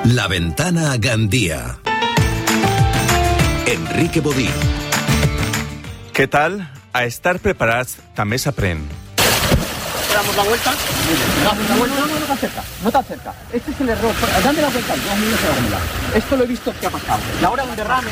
La Ventana a Gandía. Enrique Bodí. ¿Qué tal? A estar preparados también se aprende. Damos la vuelta. No tan cerca. Este es el error. Dame la vuelta. Esto lo he visto que ha pasado. La hora del derrame.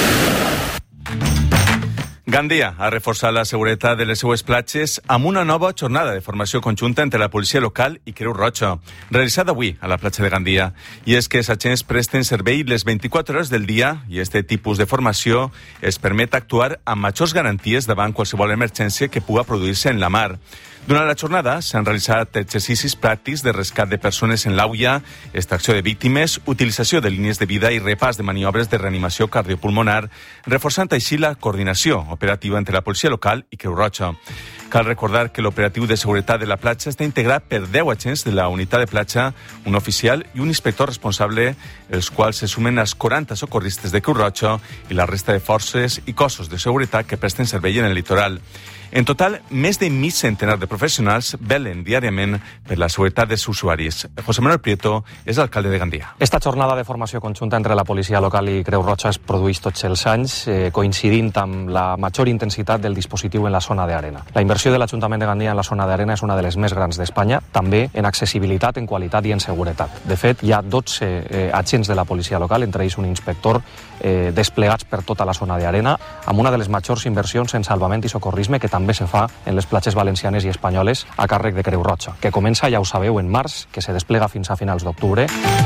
Gandia ha reforçat la seguretat de les seues platges amb una nova jornada de formació conjunta entre la policia local i Creu Roja, realitzada avui a la platja de Gandia. I és que els agents presten servei les 24 hores del dia i aquest tipus de formació es permet actuar amb majors garanties davant qualsevol emergència que puga produir-se en la mar. Durant la jornada s'han realitzat exercicis pràctics de rescat de persones en l'auia, extracció de víctimes, utilització de línies de vida i repàs de maniobres de reanimació cardiopulmonar, reforçant així la coordinació operativa entre la policia local i Creu Roja. Cal recordar que l'operatiu de seguretat de la platja està integrat per 10 agents de la unitat de platja, un oficial i un inspector responsable, els quals se sumen als 40 socorristes de Creu Roja i la resta de forces i cossos de seguretat que presten servei en el litoral. En total, més de mig centenar de professionals velen diàriament per la seguretat dels usuaris. José Manuel Prieto és alcalde de Gandia. Esta jornada de formació conjunta entre la policia local i Creu Roja es produeix tots els anys, coincidint amb la major intensitat del dispositiu en la zona d'arena. La inversió de l'Ajuntament de Gandia en la zona d'arena és una de les més grans d'Espanya, també en accessibilitat, en qualitat i en seguretat. De fet, hi ha 12 agents de la policia local, entre ells un inspector, desplegats per tota la zona d'arena, amb una de les majors inversions en salvament i socorrisme que també se fa en les platges valencianes i espanyoles a càrrec de Creu Roja, que comença, ja ho sabeu, en març, que se desplega fins a finals d'octubre.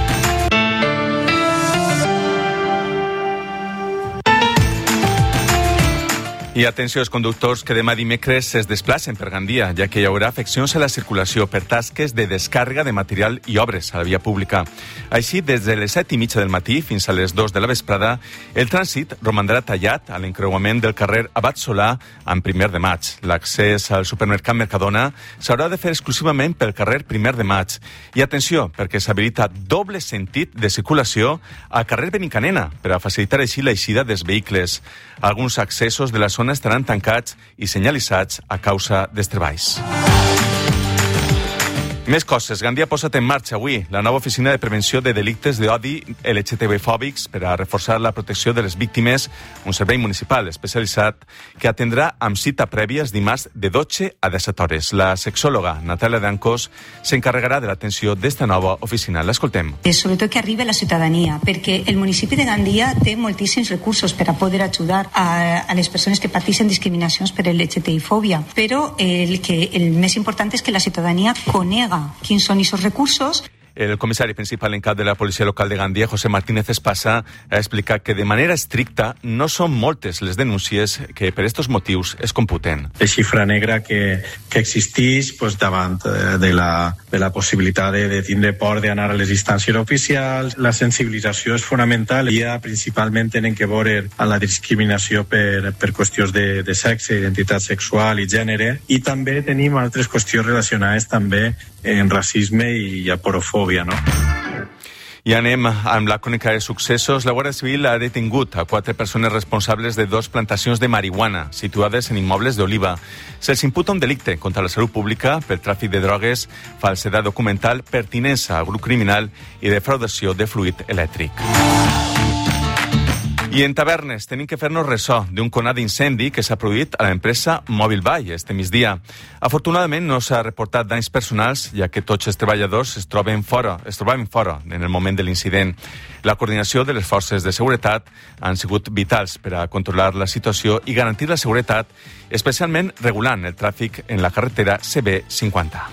I atenció als conductors que demà dimecres es desplacen per Gandia, ja que hi haurà afeccions a la circulació per tasques de descàrrega de material i obres a la via pública. Així, des de les 7:30 del matí fins a les 2 de la vesprada, el trànsit romandrà tallat a l'encreuament del carrer Abat Solà amb 1 de maig. L'accés al supermercat Mercadona s'haurà de fer exclusivament pel carrer 1 de maig. I atenció, perquè s'habilita doble sentit de circulació al carrer Benicanena per a facilitar així l'eixida dels vehicles. Alguns accessos de la zona estaran tancats i senyalitzats a causa dels treballs. Més coses. Gandia ha posat en marxa avui la nova oficina de prevenció de delictes d'odi LGTB-fòbics per a reforçar la protecció de les víctimes, un servei municipal especialitzat que atendrà amb cita prèvia els dimarts de 12 a 17 hores. La sexòloga Natàlia Dancos s'encarregarà de l'atenció d'esta nova oficina. L'escoltem. Sobretot que arribi a la ciutadania, perquè el municipi de Gandia té moltíssims recursos per a poder ajudar a les persones que pateixen discriminacions per LGTB-fòbia, però el més important és que la ciutadania conega quins són aquests recursos. El comissari principal en cap de la policia local de Gandia, José Martínez Espasa, ha explicat que de manera estricta no són moltes les denúncies que per aquests motius es computen. La xifra negra que existeix davant de la possibilitat de tindre por d'anar a les instàncies oficials. La sensibilització és fonamental i principalment tenen que veure amb la discriminació per qüestions de sexe, identitat sexual i gènere, i també tenim altres qüestions relacionades també en racisme i aporofòbia, no? I anem amb la crònica de successos. La Guàrdia Civil ha detingut a 4 persones responsables de 2 plantacions de marihuana situades en immobles d'Oliva. Se'ls imputa un delicte contra la salut pública per tràfic de drogues, falsedat documental, pertinença a grup criminal i defraudació de fluid elèctric. I en tavernes tenim que fer-nos ressò d'un conat d'incendi que s'ha produït a l'empresa Mòbil Vall este migdia. Afortunadament no s'ha reportat danys personals, ja que tots els treballadors es trobaven fora en el moment de l'incident. La coordinació de les forces de seguretat han sigut vitals per a controlar la situació i garantir la seguretat, especialment regulant el tràfic en la carretera CB50.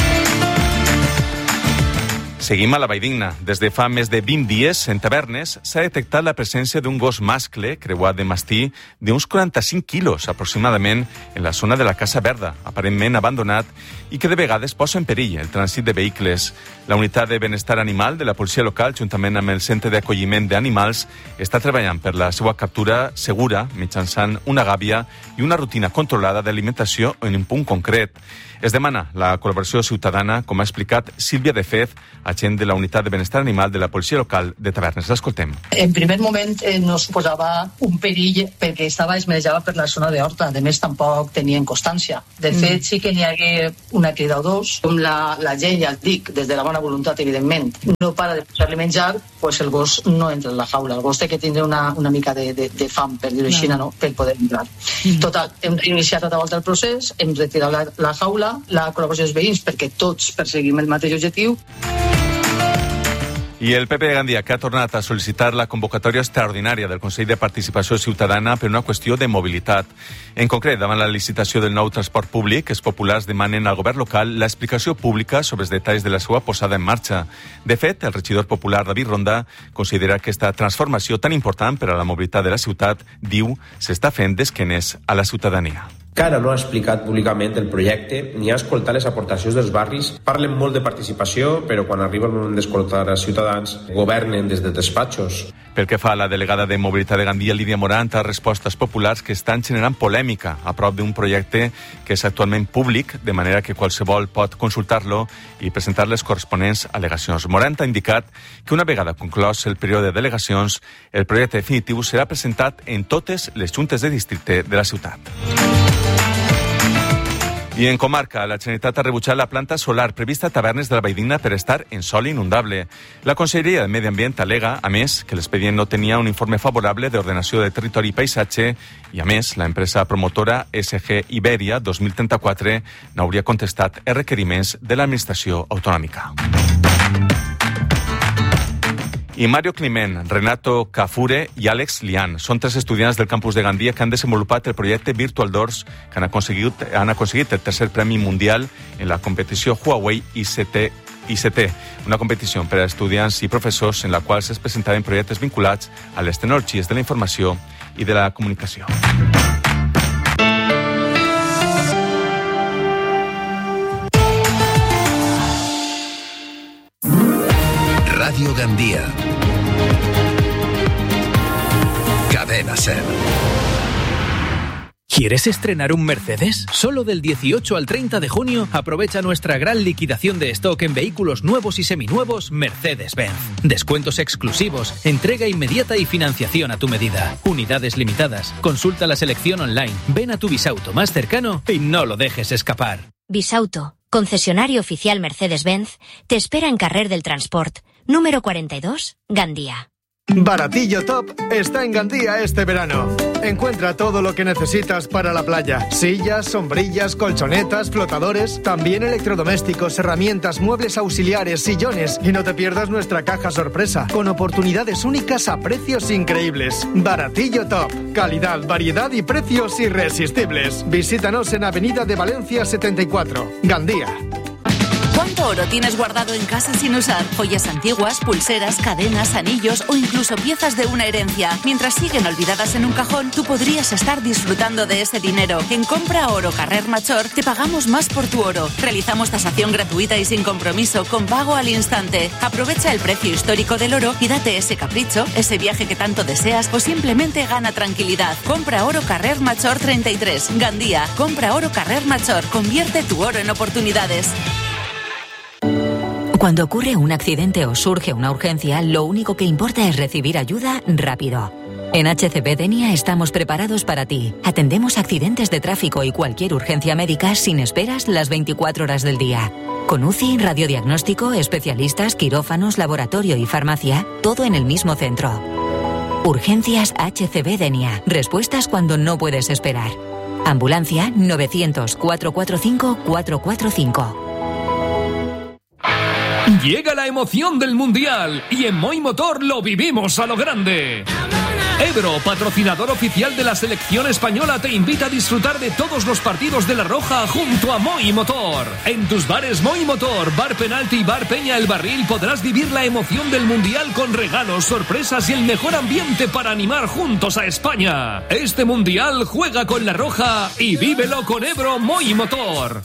Seguim a la Valldigna. Des de fa més de 20 dies, en tavernes, s'ha detectat la presència d'un gos mascle creuat de mastí d'uns 45 quilos, aproximadament, en la zona de la Casa Verda, aparentment abandonat, i que de vegades posa en perill el trànsit de vehicles. La unitat de benestar animal de la policia local, juntament amb el centre d'acolliment d'animals, està treballant per la seva captura segura mitjançant una gàbia i una rutina controlada d'alimentació en un punt concret. Es demana la col·laboració ciutadana, com ha explicat Sílvia de Fez, agent de la Unitat de Benestar Animal de la Policia Local de Tavernes. L'escoltem. En primer moment no suposava un perill perquè es manejava per la zona d'Horta. A més, tampoc tenien constància. De fet, sí que n'hi hagué una crida o dos. Com la gent, ja et dic, des de la bona voluntat, evidentment, no para de posar-li menjar, pues el gos no entra en la jaula. El gos té que tindre una mica de fam, per dir-ho així, no? Per poder entrar. Total, hem iniciat tota volta el procés, hem retirat la jaula, la col·laboració dels veïns, perquè tots perseguim el mateix objectiu. I el PP de Gandia, que ha tornat a sol·licitar la convocatòria extraordinària del Consell de Participació Ciutadana per una qüestió de mobilitat. En concret, davant la licitació del nou transport públic, els populars demanen al govern local l'explicació pública sobre els detalls de la seva posada en marxa. De fet, el regidor popular David Ronda considera que aquesta transformació tan important per a la mobilitat de la ciutat, diu, s'està fent d'esquenes a la ciutadania. Encara no ha explicat públicament el projecte ni ha escoltat les aportacions dels barris. Parlen molt de participació, però quan arriba el moment d'escoltar els ciutadans, governen des de despatxos. Pel que fa a la delegada de Mobilitat de Gandia, Lídia Morant, ha respostes populars que estan generant polèmica a prop d'un projecte que és actualment públic, de manera que qualsevol pot consultar-lo i presentar les corresponents al·legacions. Morant ha indicat que una vegada conclòs el període d'al·legacions, el projecte definitiu serà presentat en totes les juntes de districte de la ciutat. I en comarca, la Generalitat ha rebutjat la planta solar prevista a Tavernes de la Valldigna per estar en sòl inundable. La Conselleria de Medi Ambient al·lega, a més, que l'expedient no tenia un informe favorable d'ordenació de territori i paisatge i, a més, la empresa promotora SG Iberia 2034 n'hauria contestat els requeriments de l'administració autonòmica. I Mario Climent, Renato Cafure i Àlex Lian són 3 estudiants del campus de Gandia que han desenvolupat el projecte Virtual Doors, que han aconseguit el tercer premi mundial en la competició Huawei ICT, una competició per a estudiants i professors en la qual es presentaven projectes vinculats a les tecnologies de la informació i de la comunicació. Radio Gandia. Cadena SER. ¿Quieres estrenar un Mercedes? Solo del 18 al 30 de junio aprovecha nuestra gran liquidación de stock en vehículos nuevos y seminuevos Mercedes-Benz. Descuentos exclusivos, entrega inmediata y financiación a tu medida. Unidades limitadas. Consulta la selección online. Ven a tu Bisauto más cercano y no lo dejes escapar. Bisauto, concesionario oficial Mercedes-Benz, te espera en Carrer del Transport, número 42, Gandía. Baratillo Top está en Gandía este verano. Encuentra todo lo que necesitas para la playa. Sillas, sombrillas, colchonetas, flotadores, también electrodomésticos, herramientas, muebles auxiliares, sillones. Y no te pierdas nuestra caja sorpresa, con oportunidades únicas a precios increíbles. Baratillo Top. Calidad, variedad y precios irresistibles. Visítanos en Avenida de Valencia 74, Gandía. ¿Cuánto oro tienes guardado en casa sin usar? Joyas antiguas, pulseras, cadenas, anillos o incluso piezas de una herencia. Mientras siguen olvidadas en un cajón, tú podrías estar disfrutando de ese dinero. En Compra Oro Carrer Major te pagamos más por tu oro. Realizamos tasación gratuita y sin compromiso, con pago al instante. Aprovecha el precio histórico del oro y date ese capricho, ese viaje que tanto deseas o simplemente gana tranquilidad. Compra Oro Carrer Major 33, Gandía. Compra Oro Carrer Major. Convierte tu oro en oportunidades. Cuando ocurre un accidente o surge una urgencia, lo único que importa es recibir ayuda rápido. En HCB Denia estamos preparados para ti. Atendemos accidentes de tráfico y cualquier urgencia médica sin esperas las 24 horas del día. Con UCI, radiodiagnóstico, especialistas, quirófanos, laboratorio y farmacia, todo en el mismo centro. Urgencias HCB Denia. Respuestas cuando no puedes esperar. Ambulancia 900-445-445. Llega la emoción del Mundial y en Moi Motor lo vivimos a lo grande. Ebro, patrocinador oficial de la selección española, te invita a disfrutar de todos los partidos de La Roja junto a Moi Motor. En tus bares Moi Motor, Bar Penalti y Bar Peña El Barril podrás vivir la emoción del Mundial con regalos, sorpresas y el mejor ambiente para animar juntos a España. Este Mundial juega con La Roja y vívelo con Ebro Moi Motor.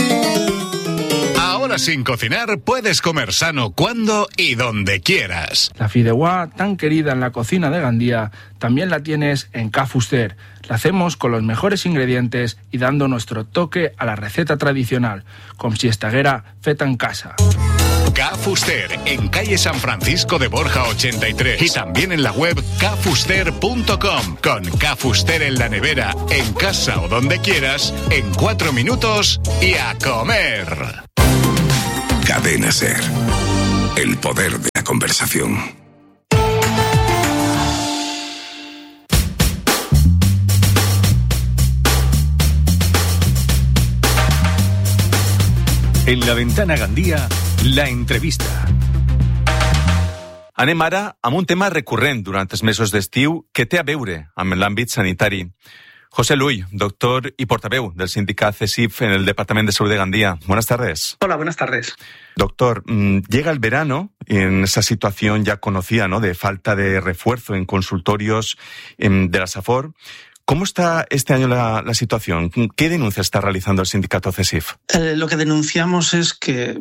Ahora sin cocinar puedes comer sano cuando y donde quieras. La fideuá, tan querida en la cocina de Gandía, también la tienes en Ca Fuster. La hacemos con los mejores ingredientes y dando nuestro toque a la receta tradicional, com si estiguera feta en casa. Ca Fuster, en calle San Francisco de Borja 83. Y también en la web cafuster.com. Con Ca Fuster en la nevera, en casa o donde quieras, en 4 minutos y a comer. Cadena SER. El poder de la conversación. En la Ventana Gandía, la entrevista. Anem ara amb un tema recurrent durant els mesos d'estiu que té a veure amb l'àmbit sanitari. José Luy, doctor y portavoz del sindicato CESIF en el Departamento de Salud de Gandía. Buenas tardes. Hola, buenas tardes. Doctor, llega el verano en esa situación ya conocida, ¿no?, de falta de refuerzo en consultorios de la SAFOR. ¿Cómo está este año la situación? ¿Qué denuncia está realizando el sindicato CESIF? Lo que denunciamos es que,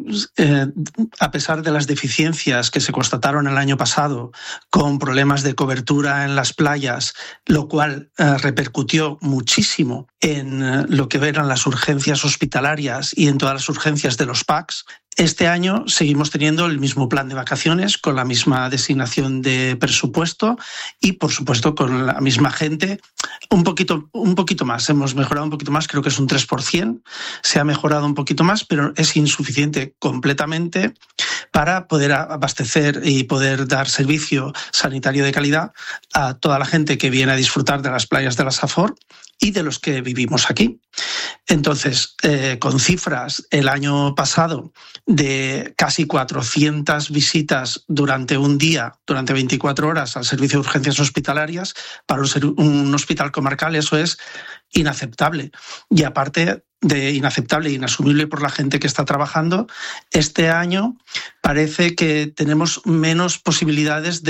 a pesar de las deficiencias que se constataron el año pasado con problemas de cobertura en las playas, lo cual repercutió muchísimo en lo que eran las urgencias hospitalarias y en todas las urgencias de los PACs, este año seguimos teniendo el mismo plan de vacaciones, con la misma designación de presupuesto y, por supuesto, con la misma gente. Un poquito más, hemos mejorado un poquito más, creo que es un 3%, se ha mejorado un poquito más, pero es insuficiente completamente para poder abastecer y poder dar servicio sanitario de calidad a toda la gente que viene a disfrutar de las playas de la SAFOR y de los que vivimos aquí. Entonces, con cifras el año pasado de casi 400 visitas durante un día, durante 24 horas al servicio de urgencias hospitalarias, para un hospital comarcal eso es inaceptable. Y aparte de inaceptable e inasumible por la gente que está trabajando, este año parece que tenemos menos posibilidades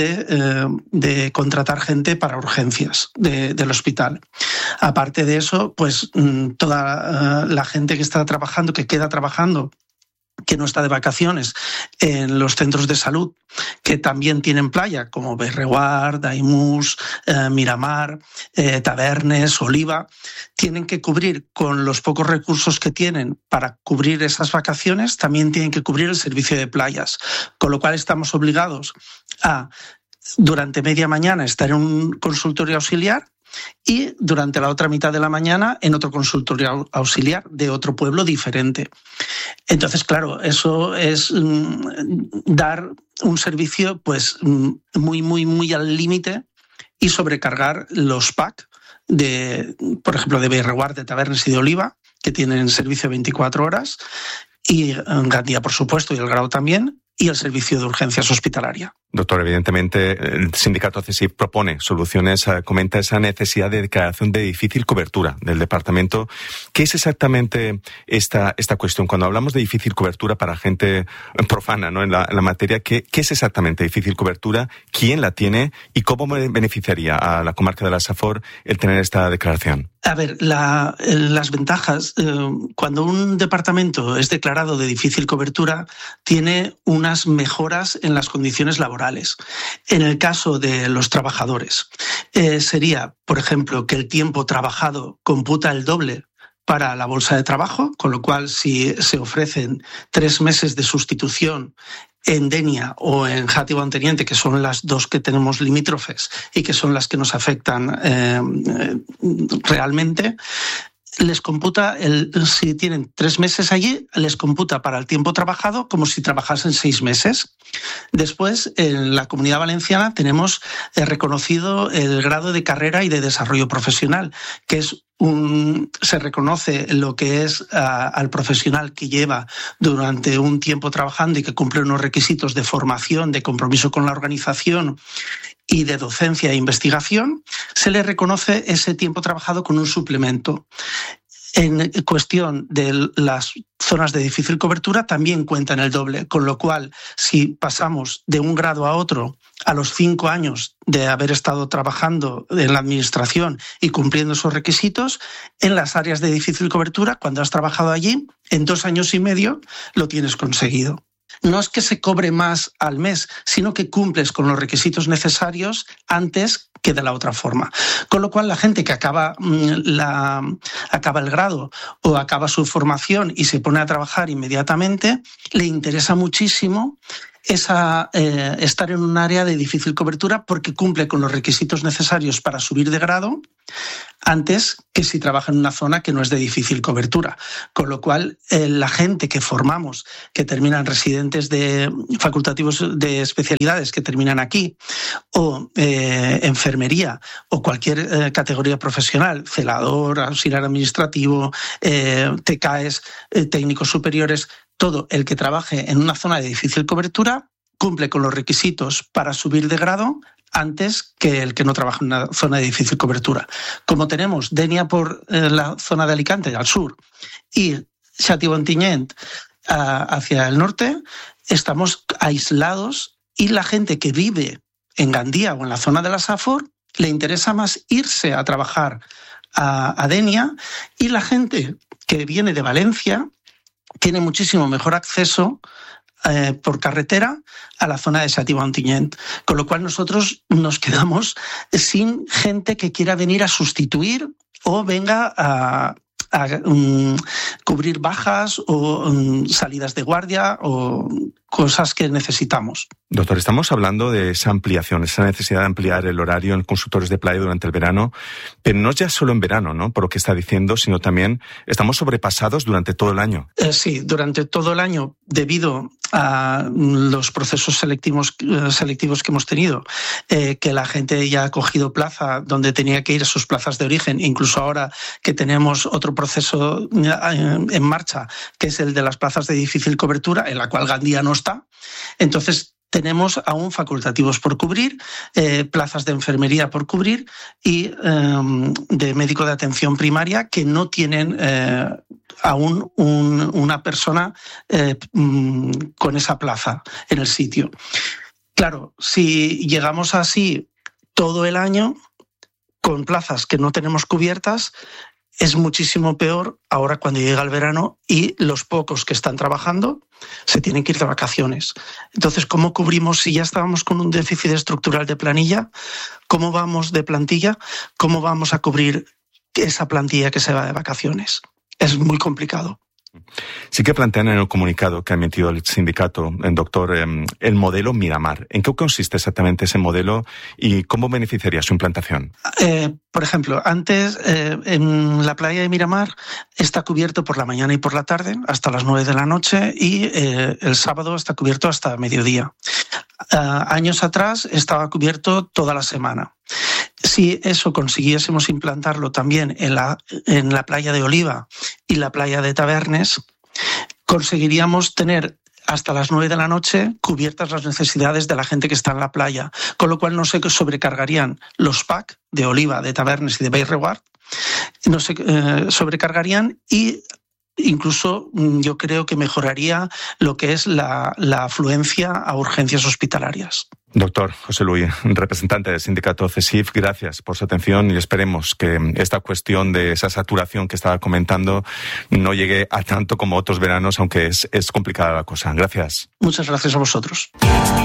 de contratar gente para urgencias del hospital. Aparte de eso, pues toda la gente que está trabajando, que queda trabajando, que no está de vacaciones en los centros de salud, que también tienen playa, como Berreguard, Daimús, Miramar, Tabernes, Oliva, tienen que cubrir con los pocos recursos que tienen para cubrir esas vacaciones, también tienen que cubrir el servicio de playas, con lo cual estamos obligados a, durante media mañana, estar en un consultorio auxiliar y durante la otra mitad de la mañana en otro consultorio auxiliar de otro pueblo diferente. Entonces, claro, eso es dar un servicio pues muy al límite y sobrecargar los PAC, por ejemplo, de Berreguard, de Tabernes y de Oliva, que tienen servicio 24 horas, y Gandía, por supuesto, y el Grau también, y el servicio de urgencias hospitalaria. Doctor, evidentemente el sindicato CESIF propone soluciones, comenta esa necesidad de declaración de difícil cobertura del departamento. ¿Qué es exactamente esta cuestión? Cuando hablamos de difícil cobertura para gente profana, ¿no?, en la materia, ¿qué es exactamente difícil cobertura? ¿Quién la tiene? ¿Y cómo beneficiaría a la comarca de la SAFOR el tener esta declaración? A ver, las ventajas, cuando un departamento es declarado de difícil cobertura, tiene unas mejoras en las condiciones laborales. En el caso de los trabajadores, sería, por ejemplo, que el tiempo trabajado computa el doble para la bolsa de trabajo, con lo cual si se ofrecen 3 meses de sustitución en Denia o en Játiva-on-Teniente, que son las dos que tenemos limítrofes y que son las que nos afectan realmente, les computa, si tienen 3 meses allí, les computa para el tiempo trabajado como si trabajasen 6 meses. Después, en la Comunidad Valenciana tenemos reconocido el grado de carrera y de desarrollo profesional, que es se reconoce lo que es al profesional que lleva durante un tiempo trabajando y que cumple unos requisitos de formación, de compromiso con la organización y de docencia e investigación, se le reconoce ese tiempo trabajado con un suplemento. En cuestión de las zonas de difícil cobertura también cuentan el doble, con lo cual si pasamos de un grado a otro a los 5 años de haber estado trabajando en la administración y cumpliendo esos requisitos, en las áreas de difícil cobertura, cuando has trabajado allí, en 2 años y medio lo tienes conseguido. no es que se cobre más al mes, sino que cumples con los requisitos necesarios antes que de la otra forma. Con lo cual, la gente que acaba el grado o acaba su formación y se pone a trabajar inmediatamente, le interesa muchísimo estar en un área de difícil cobertura porque cumple con los requisitos necesarios para subir de grado antes que si trabaja en una zona que no es de difícil cobertura. Con lo cual, la gente que formamos, que terminan residentes de facultativos de especialidades que terminan aquí, o enfermería, o cualquier categoría profesional, celador, auxiliar administrativo, TCAES, técnicos superiores, todo el que trabaje en una zona de difícil cobertura cumple con los requisitos para subir de grado antes que el que no trabaja en una zona de difícil cobertura. Como tenemos Dénia por la zona de Alicante, al sur, y Châtillon-Ontinyent hacia el norte, estamos aislados y la gente que vive en Gandía o en la zona de la Safor le interesa más irse a trabajar a Dénia, y la gente que viene de Valencia tiene muchísimo mejor acceso por carretera a la zona de Châtillon-Ontinyent, con lo cual nosotros nos quedamos sin gente que quiera venir a sustituir o venga a cubrir bajas o salidas de guardia o cosas que necesitamos. Doctor, estamos hablando de esa ampliación, esa necesidad de ampliar el horario en consultorios de playa durante el verano, pero no ya solo en verano, ¿no? Por lo que está diciendo, sino también estamos sobrepasados durante todo el año. Sí, durante todo el año, debido a los procesos selectivos que hemos tenido, que la gente ya ha cogido plaza donde tenía que ir a sus plazas de origen, incluso ahora que tenemos otro proceso en marcha, que es el de las plazas de difícil cobertura, en la cual Gandía no está. Entonces, tenemos aún facultativos por cubrir, plazas de enfermería por cubrir y de médico de atención primaria que no tienen aún una persona con esa plaza en el sitio. Claro, si llegamos así todo el año con plazas que no tenemos cubiertas, es muchísimo peor ahora cuando llega el verano y los pocos que están trabajando se tienen que ir de vacaciones. Entonces, ¿cómo cubrimos si ya estábamos con un déficit estructural de planilla? ¿Cómo vamos de plantilla? ¿Cómo vamos a cubrir esa plantilla que se va de vacaciones? Es muy complicado. Sí que plantean en el comunicado que ha emitido el sindicato, doctor, el modelo Miramar. ¿En qué consiste exactamente ese modelo y cómo beneficiaría su implantación? Por ejemplo, antes en la playa de Miramar está cubierto por la mañana y por la tarde hasta las 9 de la noche y el sábado está cubierto hasta mediodía. Años atrás estaba cubierto toda la semana. Si eso consiguiésemos implantarlo también en la playa de Oliva y la playa de Tavernes, conseguiríamos tener hasta las 9 de la noche cubiertas las necesidades de la gente que está en la playa, con lo cual no se sobrecargarían los PAC de Oliva, de Tavernes y de Bellreguard, no se sobrecargarían y incluso yo creo que mejoraría lo que es la afluencia a urgencias hospitalarias. Doctor José Luis, representante del sindicato CESIF, gracias por su atención y esperemos que esta cuestión de esa saturación que estaba comentando no llegue a tanto como otros veranos, aunque es complicada la cosa. Gracias. Muchas gracias a vosotros.